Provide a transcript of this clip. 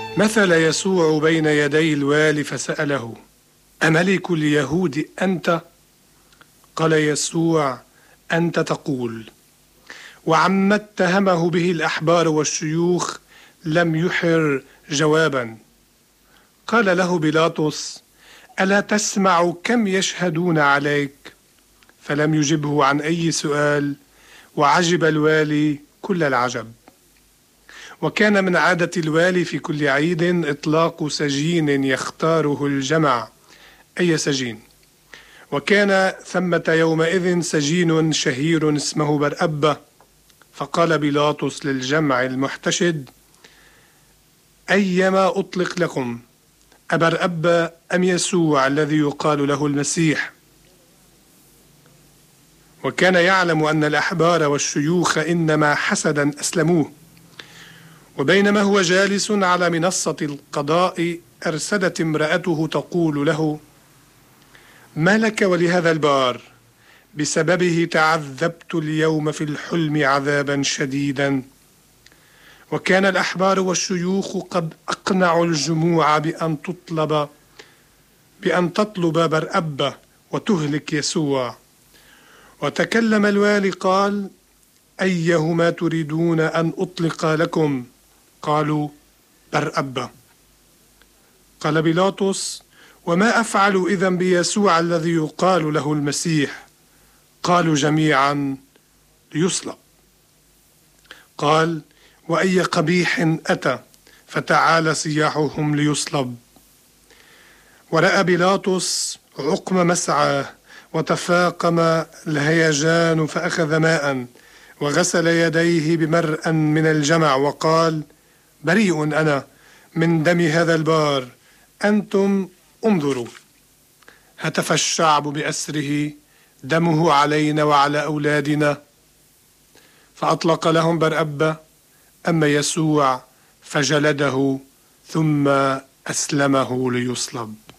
مثل يسوع بين يدي الوالي فسأله: أملك اليهود أنت؟ قال يسوع: أنت تقول. وعما اتهمه به الأحبار والشيوخ لم يحر جوابا. قال له بيلاطس: ألا تسمع كم يشهدون عليك؟ فلم يجبه عن أي سؤال، وعجب الوالي كل العجب. وكان من عادة الوالي في كل عيد إطلاق سجين يختاره الجمع، أي سجين. وكان ثمة يومئذ سجين شهير اسمه برأبة. فقال بيلاطس للجمع المحتشد: أيما أطلق لكم، أبرأبة أم يسوع الذي يقال له المسيح؟ وكان يعلم أن الأحبار والشيوخ إنما حسدا أسلموه. وبينما هو جالس على منصة القضاء أرسلت امرأته تقول له: ما لك ولهذا البار؟ بسببه تعذبت اليوم في الحلم عذابا شديدا. وكان الأحبار والشيوخ قد أقنعوا الجموع بأن تطلب برأبة وتهلك يسوع. وتكلم الوالي قال: أيهما تريدون أن أطلق لكم؟ قالوا: برأبة. قال بيلاطس: وما أفعل إذن بيسوع الذي يقال له المسيح؟ قالوا جميعا: ليصلب. قال: وأي قبيح أتى، فتعال صياحهم ليصلب. ورأى بيلاطس عقم مسعاه، وتفاقم الهيجان، فأخذ ماء وغسل يديه بمرء من الجمع وقال: بريء أنا من دم هذا البار، أنتم انظروا. هتف الشعب بأسره: دمه علينا وعلى أولادنا. فأطلق لهم برأبة، أما يسوع فجلده ثم أسلمه ليصلب.